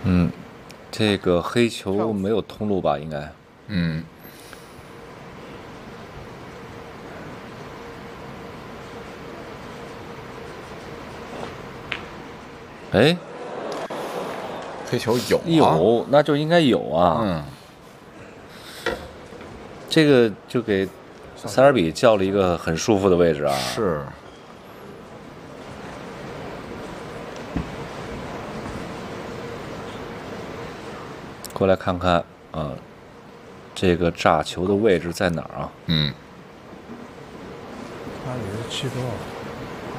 嗯，这个黑球没有通路吧？应该。 嗯， 哎， 黑球有啊， 有，那就应该有啊。 嗯， 这个就给塞尔比叫了一个很舒服的位置啊。 是。 过来看看啊，这个炸球的位置在哪儿啊？ 嗯， 他也是7多少？